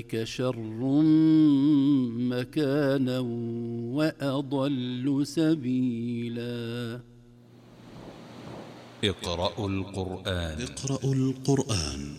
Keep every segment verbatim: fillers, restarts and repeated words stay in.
شر مكانا وأضل سبيلا. اقرأوا القرآن. اقرأوا القرآن.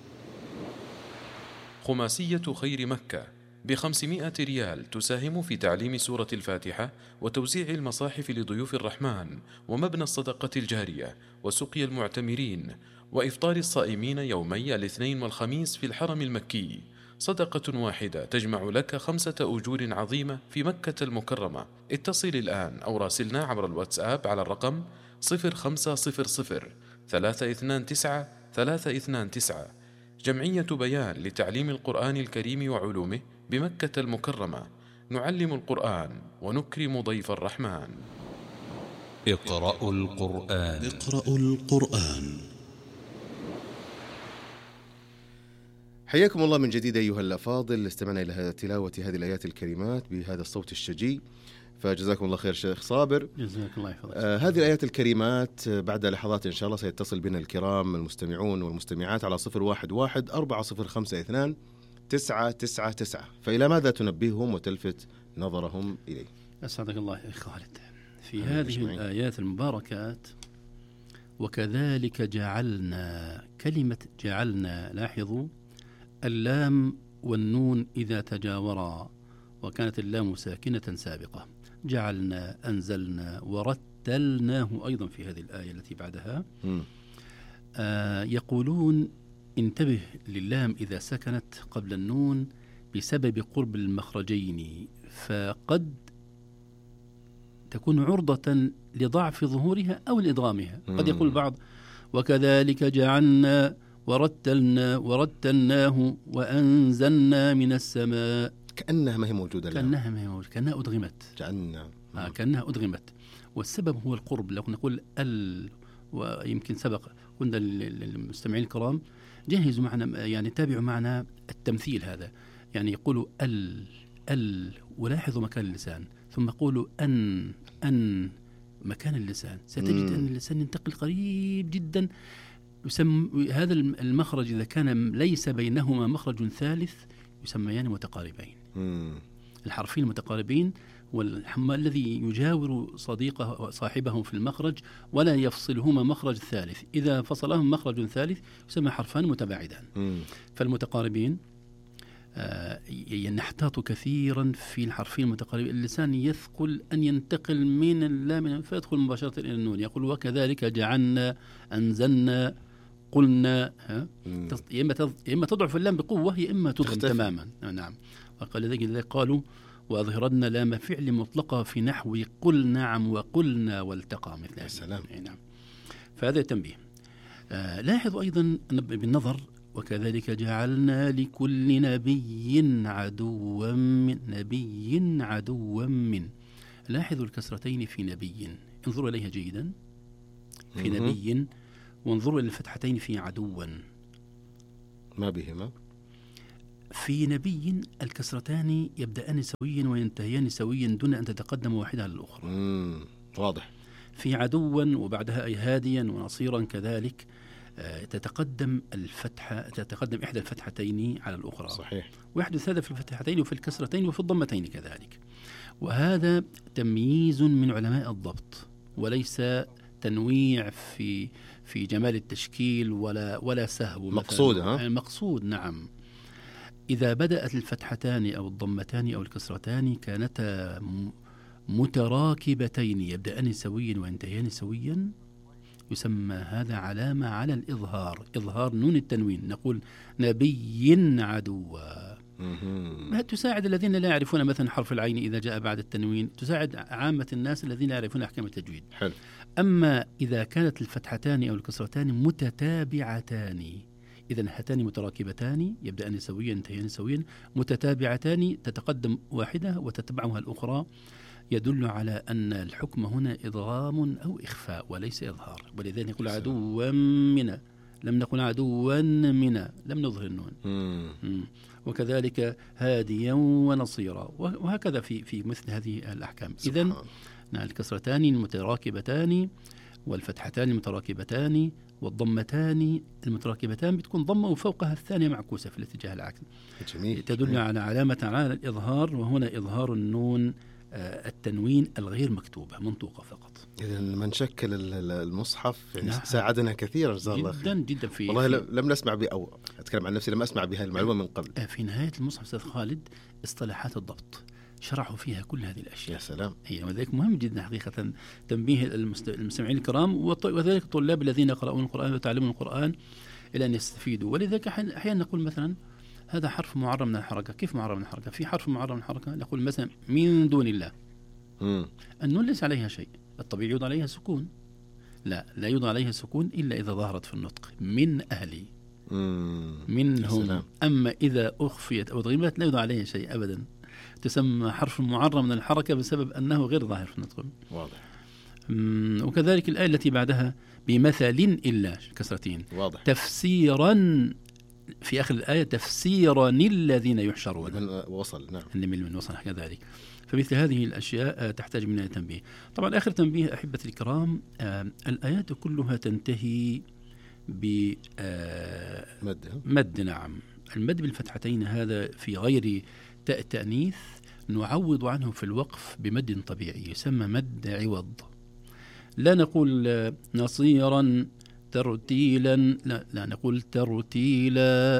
خماسية خير مكة بخمسمائة ريال تساهم في تعليم سورة الفاتحة وتوزيع المصاحف لضيوف الرحمن ومبنى الصدقة الجارية وسقي المعتمرين وإفطار الصائمين يومي الاثنين والخميس في الحرم المكي. صدقة واحدة تجمع لك خمسة أجور عظيمة في مكة المكرمة. اتصل الآن أو راسلنا عبر الواتساب على الرقم صفر خمسة صفر صفر ثلاثة اثنان تسعة ثلاثة اثنان تسعة. جمعية بيان لتعليم القرآن الكريم وعلومه بمكة المكرمة. نعلم القرآن ونكرم ضيف الرحمن. اقرأوا القرآن. اقرأوا القرآن. حياكم الله من جديد أيها الأفاضل. استمعنا إلى تلاوة هذه الآيات الكريمات بهذا الصوت الشجي، فجزاكم الله خير شيخ صابر. جزاك الله يحفظك. آه هذه الآيات الكريمات بعد لحظات إن شاء الله سيتصل بنا الكرام المستمعون والمستمعات على صفر واحد واحد أربعة صفر خمسة اثنان تسعة تسعة تسعة. فإلى ماذا تنبههم وتلفت نظرهم إليه؟ أسعدك الله يا خالد. في هذه الآيات المباركات وكذلك جعلنا، كلمة جعلنا لاحظوا اللام والنون إذا تجاورا وكانت اللام ساكنة سابقة. جعلنا، أنزلنا، ورتلناه أيضا في هذه الآية التي بعدها. آه يقولون انتبه للام إذا سكنت قبل النون بسبب قرب المخرجين، فقد تكون عرضة لضعف ظهورها أو لإدغامها. قد يقول البعض وكذلك جعلنا ورتلنا ورتلناه وأنزلنا من السماء، كأنها ما هي موجودة الآن. كأنها ما هي موجودة، كأنها أدغمت. جعلنا آه كأنها أدغمت، والسبب هو القرب. لو نقول ال، ويمكن سبق قلنا للمستمعين الكرام جهزوا معنا، يعني تابعوا معنا التمثيل هذا. يعني يقولوا ال ال ولاحظوا مكان اللسان، ثم قولوا أن أن مكان اللسان. ستجد مم. أن اللسان ينتقل قريب جدا. يسمى هذا المخرج إذا كان ليس بينهما مخرج ثالث يسميان متقاربين. مم. الحرفين المتقاربين والحمى الذي يجاور صديقه صاحبه في المخرج ولا يفصلهما مخرج ثالث. إذا فصلهم مخرج ثالث يسمى حرفان متباعدان. مم. فالمتقاربين آه نحتاط كثيرا في الحرفين المتقاربين. اللسان يثقل أن ينتقل من اللام فيدخل مباشرة إلى النون. يقول وكذلك جعلنا، أنزلنا، قلنا. يا إما إما تضعف اللام بقوة يا إما تضغم تماما. نعم. وقال ذلك قالوا وأظهرنا لام فعل مطلقة في نحو قل نعم وقلنا والتقى مثل السلام. نعم. فهذا تنبيه. آه لاحظوا أيضا بالنظر وكذلك جعلنا لكل نبي عدوا من، نبي عدوا من. لاحظوا الكسرتين في نبي، انظروا إليها جيدا. في نبي، وانظروا إلى الفتحتين في عدوا. ما بهما. في نبي الكسرتان يبدأان سويا وينتهيان سويا دون أن تتقدم واحدة على الأخرى. مم. واضح. في عدوا وبعدها أي هاديا ونصيرا كذلك آه تتقدم الفتحة، تتقدم إحدى الفتحتين على الأخرى. صحيح. ويحدث هذا في الفتحتين وفي الكسرتين وفي الضمتين كذلك. وهذا تمييز من علماء الضبط وليس تنويع في في جمال التشكيل ولا ولا سهو. مقصود. ها؟ مقصود. نعم. إذا بدأت الفتحتان أو الضمتان أو الكسرتان كانتا متراكبتين يبدأان سويا وينتهيان سويا يسمى هذا علامة على الإظهار، إظهار نون التنوين. نقول نبي عدوا. تساعد الذين لا يعرفون مثلا حرف العين إذا جاء بعد التنوين، تساعد عامة الناس الذين لا يعرفون أحكام التجويد. حل. أما إذا كانت الفتحتان أو الكسرتان متتابعتان، إذن هاتان متراكبتان يبدأان سويا ينتهيان سويا، متتابعتان تتقدم واحدة وتتبعها الأخرى، يدل على أن الحكم هنا إضغام أو إخفاء وليس إظهار. ولذلك نقول عدوا منا، لم نقل عدوا منا، لم نظهر النون. مم. وكذلك هاديا ونصيرا، وهكذا في في مثل هذه الأحكام. إذن الكسرتان المتراكبتان والفتحتان المتراكبتان والضمتان المتراكبتان بتكون ضمة وفوقها الثانية معكوسة في الاتجاه العكسي. جميل. تدل جميل. على علامة على الإظهار، وهنا إظهار النون آه التنوين الغير مكتوبة منطوقة فقط. إذا من شكل المصحف يعني نعم. ساعدنا كثيرا جزاه الله خير. جدا جدا. في والله في لم نسمع به، أو أتكلم عن نفسي لم أسمع بهذه المعلومة من قبل. في نهاية المصحف أستاذ خالد اصطلاحات الضبط شرحوا فيها كل هذه الأشياء. يا سلام. هي وذلك مهم جدا حقيقة تنبيه المستمعين الكرام وذلك الطلاب الذين يقرؤون القرآن ويتعلمون القرآن إلى أن يستفيدوا. ولذلك أحيانا نقول مثلا هذا حرف معرب من الحركة. كيف معرب من الحركة؟ في حرف معرب من الحركة نقول مثلا من دون الله. مم. النون ليس عليها شيء، الطبيعي يوضع عليها سكون. لا لا يوضع عليها سكون إلا إذا ظهرت في النطق من أهلي. مم. منهم. أما إذا أخفيت أو ضغمت لا يوضع عليها شيء أبدا، تسمى حرف معرب من الحركة بسبب أنه غير ظاهر في النطق. واضح. وكذلك الآية التي بعدها بمثل إلا كسرتين. واضح. تفسيرا في آخر الآية تفسيرا الذين يحشرون. من وصل. نعم. من من وصل كذلك. فمثل هذه الأشياء تحتاج منها تنبيه. طبعا آخر تنبيه أحبتي الكرام، الآيات كلها تنتهي بمد. مد. نعم. المد بالفتحتين هذا في غير تاء التأنيث نعوض عنه في الوقف بمد طبيعي يسمى مد عوض. لا نقول نصيرا ترتيلا، لا, لا نقول ترتيلا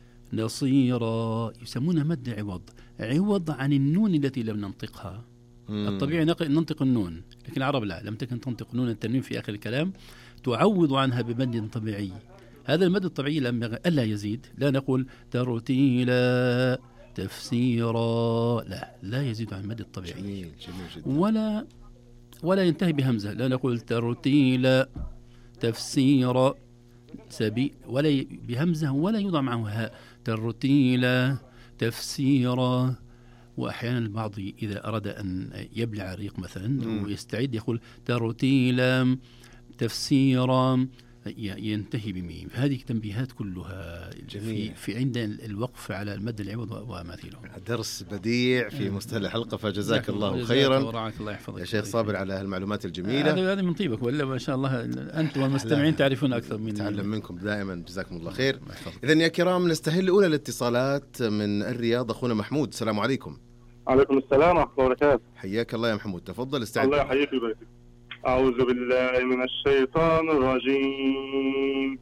نصيرا، يسمونه مد عوض، عوض عن النون التي لم ننطقها. مم. الطبيعي ننطق النون، لكن العرب لا، لم تكن تنطق نون التنوين في آخر الكلام، تعوض عنها بمد طبيعي. هذا المد الطبيعي ألا يزيد. لا نقول ترتيلا تفسيرا، لا لا يزيد عن المد الطبيعي. جميل. جميل جدا. ولا ولا ينتهي بهمزة. لا نقول ترتيلا تفسيرا سبي ولا بهمزة ولا يوضع معه هاء. ترتيلا تفسيرا. وأحيانا البعض إذا أراد أن يبلع ريق مثلا ويستعد يقول ترتيلا تفسيرا ينتهي بميم. هذه تنبيهات كلها في, في عند الوقف على المد العوض ومثيله. درس بديع في مستهل الحلقة، فجزاك الله خيرا الله يا شيخ صابر على هالمعلومات الجميلة. هذا من طيبك، ولا ما شاء الله أنتم والمستمعين تعرفون أكثر مني. نتعلم منكم دائما، جزاكم الله خير. إذن يا كرام نستهل أولى الاتصالات من الرياض. أخونا محمود، السلام عليكم. عليكم السلام ورحمة الله وبركاته. حياك الله يا محمود، تفضل استعد. الله يحييك ويبارك فيك. أعوذ بالله من الشيطان الرجيم.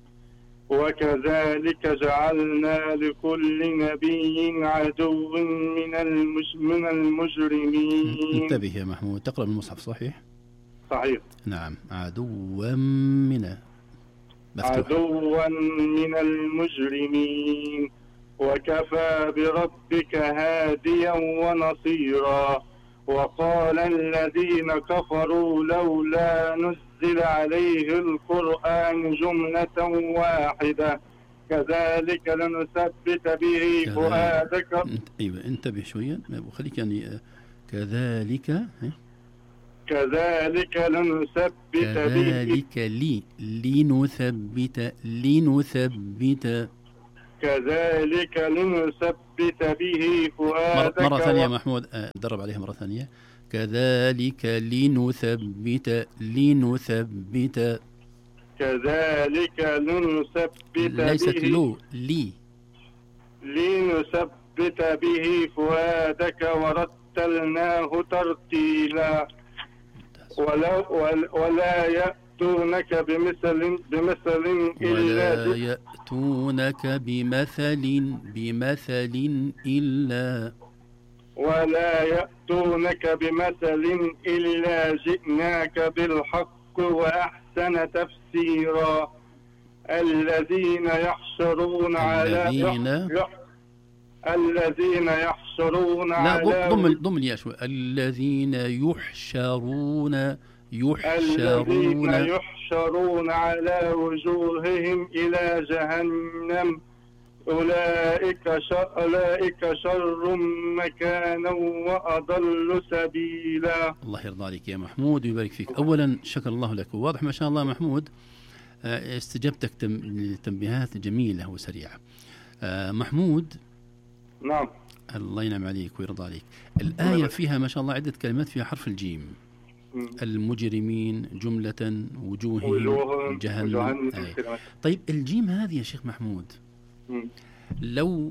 وكذلك جعلنا لكل نبي عدو من المج... من المجرمين. انتبه يا محمود، تقرأ من المصحف صحيح؟ صحيح. نعم. عدوا من مفتوح. عدوا من المجرمين وكفى بربك هاديا ونصيرا. وقال الذين كفروا لولا نزل عليه القرآن جملة واحدة كذلك لنثبت به فؤادك. ايوه انتبه شوية وخليك يعني كذلك كذلك لنثبت كذلك لي لنثبت لنثبت كذلك لنثبت به فؤادك. مرة ثانية محمود، درب عليها مرة ثانية. كذلك لنثبت لنثبت كذلك لنثبت ليست به لو لي لنثبت به فؤادك ورتلناه ترتيلا. ولا, ولا يأتونك بمثل بمثل إلا ولا يأتونك بمثل بمثل إلا ولا يأتونك بمثل إلا جئناك بالحق وأحسن تفسيرا. الذين يحشرون على الذين يح... الذين يحشرون لا على ضم ضم لي شوي. الذين يحشرون يحشرون الذين يحشرون على وجوههم إلى جهنم أولئك شر, أولئك شر مكانا وأضل سبيلا. الله يرضى عليك يا محمود ويبارك فيك. أولا شكر الله لك، واضح ما شاء الله محمود استجابتك لتنبيهات جميلة وسريعة. محمود. نعم. الله ينعم عليك ويرضى عليك. الآية فيها ما شاء الله عدة كلمات فيها حرف الجيم. مم. المجرمين جملة وجوههم وجوههم جهنم. جهنم أي. كده مثلا. طيب الجيم هذه يا شيخ محمود، مم. لو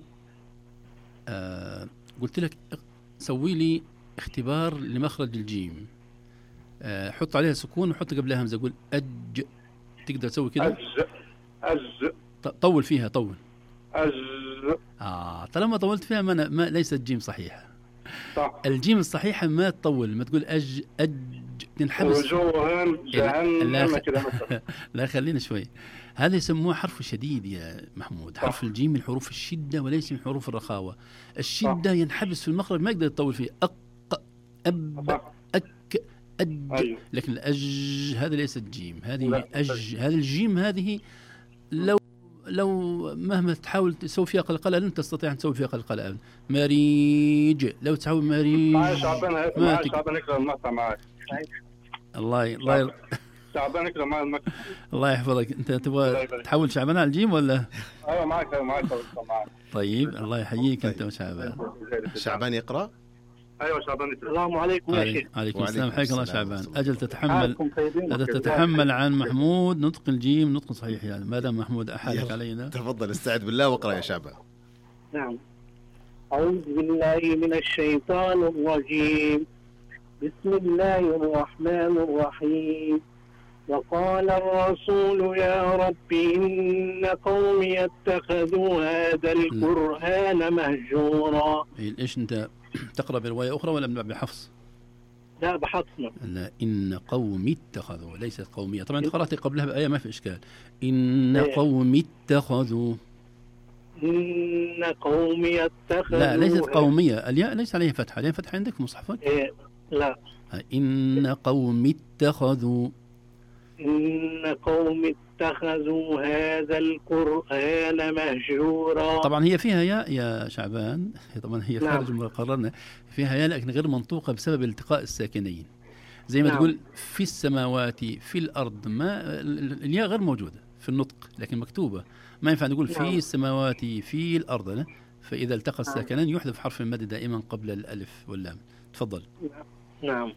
آه قلت لك سوي لي اختبار لمخرج الجيم، آه حط عليها سكون وحط قبلها همزة، قول أج، تقدر تسوي كده؟ أج أج ط- طول فيها، طول. أج آه طالما طولت فيها ما, ما ليست جيم صحيحة. صح. الجيم الصحيحة ما تطول، ما تقول أج أج تنحبس. وجوههم لا جهنم خ... كده مثلا. لا خلينا شوي، هذا يسموه حرف شديد يا محمود. حرف صح. الجيم من حروف الشدة وليس من حروف الرخاوة. الشدة صح. ينحبس في المخرج، ما يقدر يطول فيه. أق أب صح. أك أج. أيوه. لكن الأج هذا ليس الجيم، هذه لا. أج. هذه الجيم هذه لو لو مهما تحاول تسوي فيها قلقلة لن تستطيع أن تسوي فيها قلقلة أبدا. مريج، لو تسوي مريج معايا شعبان، ما معايا تك... شعبان يقرأ المقطع معاي. الله الله شعبان يقرأ معاي المقطع. الله يحفظك. أنت تبغى تحول شعبان على الجيم ولا؟ أيوه معاك، أيوه معاك معاك. طيب الله يحييك. أنت وشعبان. شعبان يقرأ. ايوه شعبان. السلام عليكم يا شيخ. عليكم السلام، حياك الله شعبان. اجل تتحمل حالكم أجل تتحمل عن محمود نطق الجيم نطق صحيح، يعني ما دام محمود احالك علينا. تفضل استعد بالله واقرأ يا شعبان. نعم. أعوذ بالله من الشيطان الرجيم. بسم الله الرحمن الرحيم. وقال الرسول يا رب إن قومي اتخذوا هذا القرآن مهجورا. ايش انت تقرأ برواية أخرى ولا بحفص؟ لا بحفصنا. لا، إن قومي اتخذوا، ليست قومية. طبعا أنت قرأت قبلها بآية ما في إشكال. إن قومي اتخذوا. إن قومي اتخذوا. لا ليست قومية، الياء ليس عليها فتحة. عليها فتحة عندك في مصحفك؟ إيه لا. إن قومي اتخذوا. إن قومي اتخذوا هذا القرآن مهجورا. طبعا هي فيها ياء يا شعبان، طبعا هي خارج ما قررنا، فيها ياء لكن غير منطوقة بسبب التقاء الساكنين. زي ما نعم. تقول في السماوات في الأرض، ما الياء غير موجودة في النطق لكن مكتوبة. ما ينفع نقول نعم. في السماوات في الأرض، لا. فإذا التقى الساكنين يحذف حرف المد دائما قبل الألف واللام. تفضل. نعم.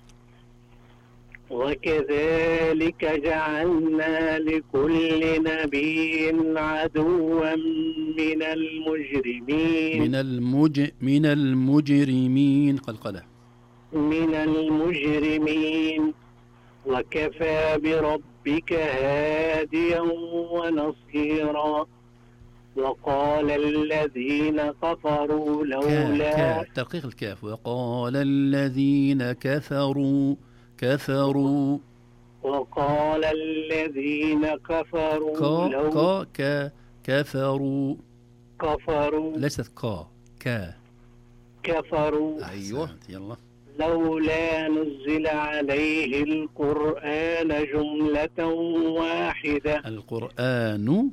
وكذلك جعلنا لكل نبي عدوا من المجرمين. من المج من المجرمين قلقلة. من المجرمين. وكفى بربك هاديا ونصيرا. وقال الذين كفروا لولا. ترقيق الكاف. وقال الذين كفروا كفروا. وقال الذين كفروا كا لو كا كا كفروا. كفروا ليست كا كا كفروا. أيوه يلا. لولا نزل عليه القرآن جملة واحدة. القرآن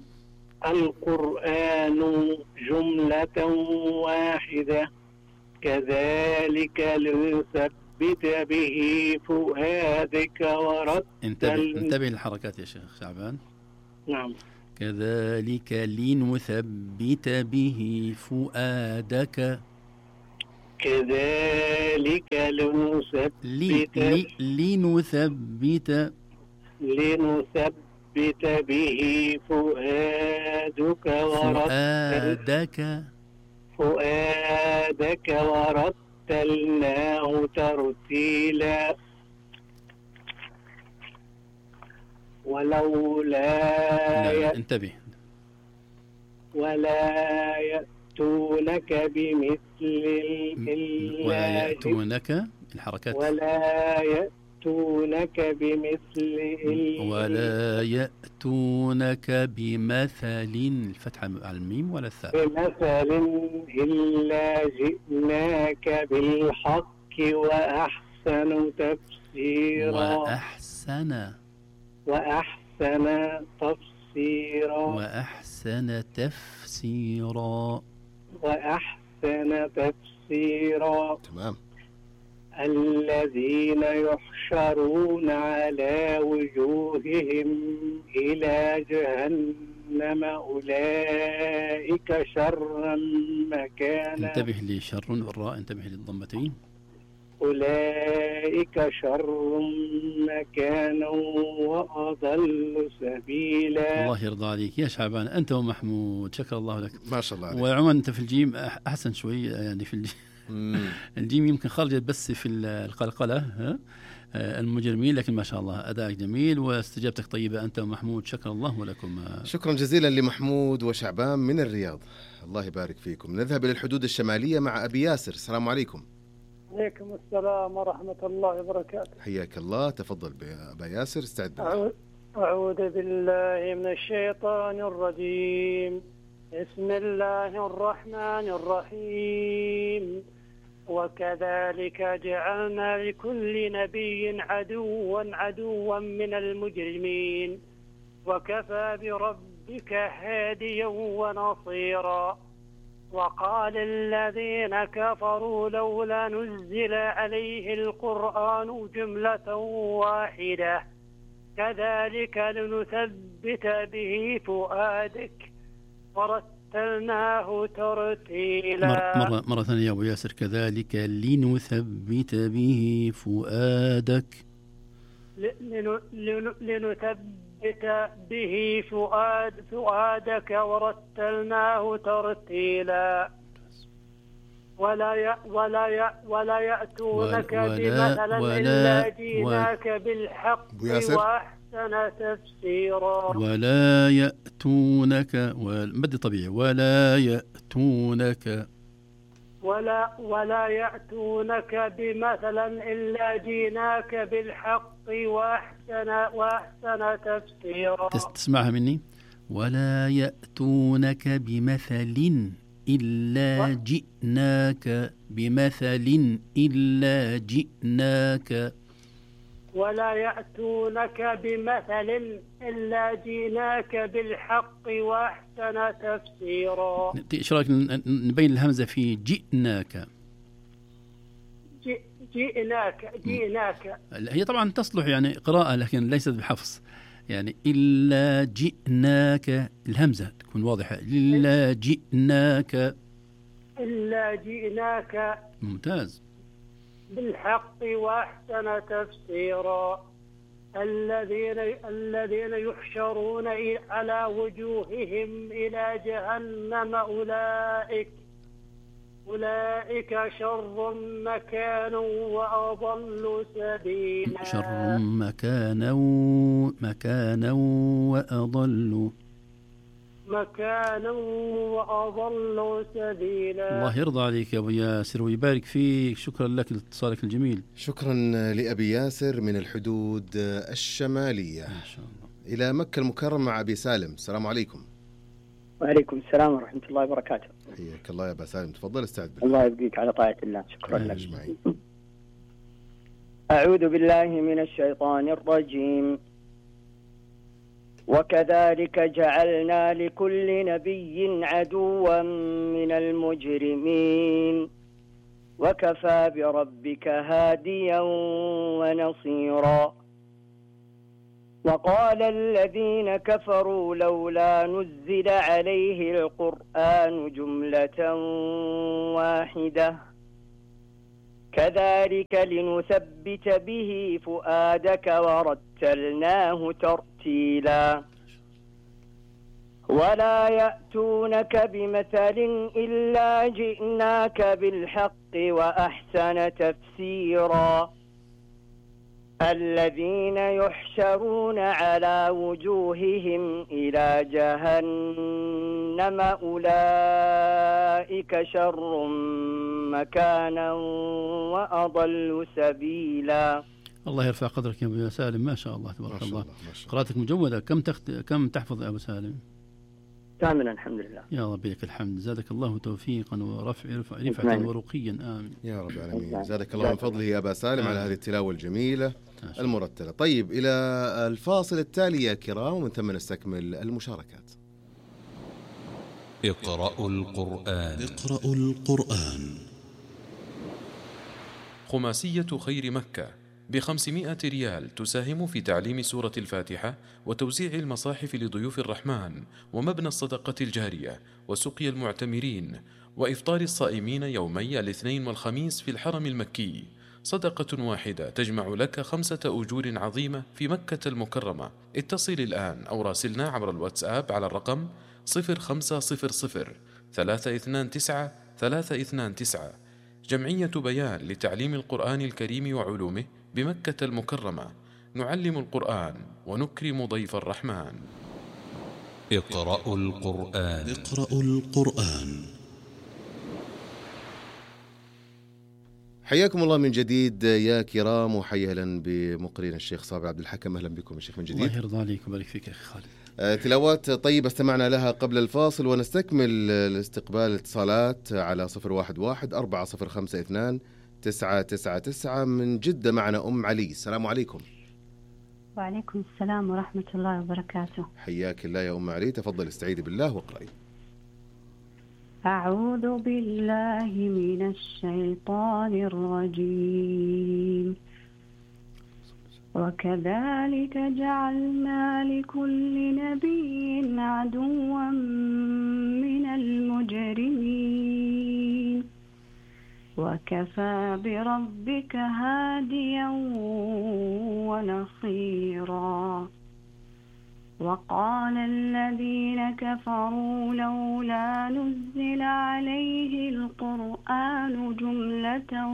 القرآن جملة واحدة كذلك لنثبت به فؤادك ورتل. انتبه انتبه للحركات يا شيخ شعبان. نعم. كذلك لنثبت به فؤادك. كذلك لنثبت لي لي لنثبت لنثبت به فؤادك فؤادك فؤادك ورتلناه ترتيلا. ولولا لا انتبه. ولا يأتونك بمثل ولا يأتونك الحركات. ولا يأتونك بمثل ولا يأتونك بمثل الفتحة على الميم ولا الثاء. بمثل إلا جئناك بالحق وأحسن تفسيرا. وأحسن وأحسن تفسيرا. وأحسن تفسيرا. وأحسن تفسيرا. تمام. الذين يحشرون على وجوههم إلى جهنم أولئك شر مكانا. انتبه لشر الراء، انتبه للضمتين. أولئك شر مكانا وأضل سبيلا. الله يرضى عليك يا شعبان، أنت ومحمود، شكر الله لك. ما شاء الله عليك. وعموما أنت في الجيم أحسن شوي يعني في الجيم. الجيم يمكن خرجت بس في القلقلة ها المجرمين، لكن ما شاء الله أدائك جميل واستجابتك طيبة أنت ومحمود، شكر الله لكم. شكرا جزيلا لمحمود وشعبان من الرياض، الله يبارك فيكم. نذهب إلى الحدود الشمالية مع أبي ياسر. السلام عليكم. عليكم السلام ورحمة الله وبركاته. حياك الله، تفضل أبا ياسر، استعد. أعوذ, أعوذ بالله من الشيطان الرجيم. بسم الله الرحمن الرحيم. وكذلك جعلنا لكل نبي عدوا عدوا من المجرمين وكفى بربك هاديا ونصيرا. وقال الذين كفروا لولا نزل عليه القرآن جملة واحدة كذلك لنثبت به فؤادك ورتلناه ترتيلا. مرة, مرة ثانية يا أبو ياسر. كذلك لنثبت به فؤادك لنثبت به فؤاد فؤادك ورتلناه ترتيلا. ولا ي... ولا ي... ولا يأتونك بمثل إلا جئناك بالحق وأحسن تفسيرا. ولا يأتونك والمد طبيعي. ولا يأتونك ولا ولا يأتونك بمثلا إلا جئناك بالحق وأحسن وأحسن تفسيرا. تسمعها مني. ولا يأتونك بمثل إلا جئناك بمثل إلا جئناك. ولا يأتونك بمثل إلا جئناك بالحق وأحسن تفسيرا. إيش رأيك نبين الهمزة في جئناك؟ جئناك جئناك هي طبعا تصلح يعني قراءة لكن ليست بحفظ. يعني إلا جئناك الهمزة تكون واضحة. إلا جئناك إلا جئناك ممتاز بالحق وأحسن تفسيرا. الذين الذين يحشرون على وجوههم إلى جهنم أولئك أولئك شر مكانا وأضل سبيلا. شر مكانا مكانا وأضل مكانا وأضل سبيلا. الله يرضى عليك يا أبو ياسر ويبارك فيك. شكرا لك لاتصالك الجميل. شكرا لأبي ياسر من الحدود الشمالية. ما شاء الله. إلى مكة المكرمة مع أبي سالم. السلام عليكم. وعليكم السلام ورحمة الله وبركاته. حياك الله يا أبا سالم، تفضل استعد بالله. الله يبقيك على طاعة الله. شكرا لك. أجمعين. أعوذ بالله من الشيطان الرجيم. وكذلك جعلنا لكل نبي عدوا من المجرمين وكفى بربك هاديا ونصيرا. وقال الذين كفروا لولا نزل عليه القرآن جملة واحدة كذلك لنثبت به فؤادك ورتلناه ترتيلا. ولا يأتونك بمثل إلا جئناك بالحق وأحسن تفسيرا. الذين يحشرون على وجوههم إلى جهنم أولئك شر مكانا وأضل سبيلا. الله يرفع قدرك يا أبو سالم. ما شاء الله تبارك الله. قراءتك مجودة. كم تخت... كم تحفظ يا أبو سالم؟ ثامنا الحمد لله. يا رب لك الحمد. زادك الله توفيقا ورفع رفعة ورقيا. آمين يا رب العالمين. زادك الله من فضله يا أبا سالم على هذه التلاوة الجميلة المرتلة. طيب إلى الفاصل التالي يا كرام ومن ثم نستكمل المشاركات. اقرأوا القرآن. اقرأوا القرآن. خماسية خير مكة بخمسمائة ريال تساهم في تعليم سورة الفاتحة وتوزيع المصاحف لضيوف الرحمن ومبنى الصدقة الجارية وسقي المعتمرين وإفطار الصائمين يومي الاثنين والخميس في الحرم المكي. صدقة واحدة تجمع لك خمسة أجور عظيمة في مكة المكرمة. اتصل الآن أو راسلنا عبر الواتساب على الرقم صفر خمسة صفر صفر ثلاثة اثنان تسعة ثلاثة اثنان تسعة. جمعية بيان لتعليم القرآن الكريم وعلومه بمكة المكرمة. نعلم القرآن ونكرم ضيف الرحمن. اقرأوا القرآن. اقرأوا القرآن. حياكم الله من جديد يا كرام، وحيا اهلا بمقرين الشيخ صابر عبد الحكم. اهلا بكم يا شيخ من جديد. الله يرضى عليك ويبارك فيك يا اخي خالد. آه تلاوات طيبة استمعنا لها قبل الفاصل، ونستكمل الاستقبال الاتصالات على صفر واحد واحد أربعة صفر خمسة اثنان تسعة تسعة تسعة. من جدة معنا أم علي. السلام عليكم. وعليكم السلام ورحمة الله وبركاته. حياك الله يا أم علي، تفضل استعيذي بالله واقرأي. أعوذ بالله من الشيطان الرجيم. وكذلك جعلنا لكل نبي عدوا من المجرمين وكفى بربك هاديا ونصيرا. وقال الذين كفروا لولا نزل عليه القرآن جملة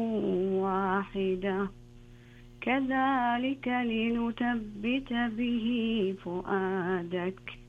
واحدة كذلك لنثبت به فؤادك